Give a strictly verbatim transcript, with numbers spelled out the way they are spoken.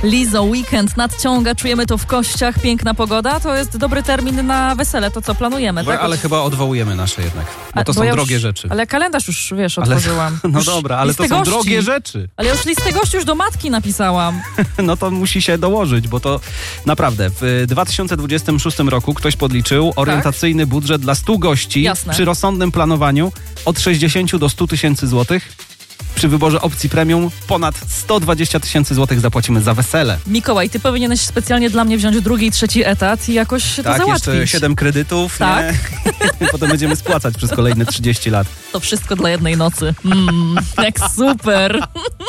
Lizzo, weekend nadciąga, czujemy to w kościach, piękna pogoda, to jest dobry termin na wesele, to co planujemy, Bo, tak? ale chyba odwołujemy nasze jednak, bo to A, są bo ja drogie już, rzeczy. Ale kalendarz już, wiesz, otworzyłam. Ale, no już dobra, ale to są gości. drogie rzeczy. Ale już listę gości już do matki napisałam. No to musi się dołożyć, bo to naprawdę w dwa tysiące dwudziestym szóstym roku ktoś podliczył orientacyjny budżet dla stu gości Jasne. przy rozsądnym planowaniu od sześćdziesięciu do stu tysięcy złotych. Przy wyborze opcji premium ponad sto dwadzieścia tysięcy złotych zapłacimy za wesele. Mikołaj, ty powinieneś specjalnie dla mnie wziąć drugi i trzeci etat i jakoś to Tak, załatwić. jeszcze siedem kredytów, Tak. nie? Potem będziemy spłacać przez kolejne trzydzieści lat. To wszystko dla jednej nocy. Mm, jak super.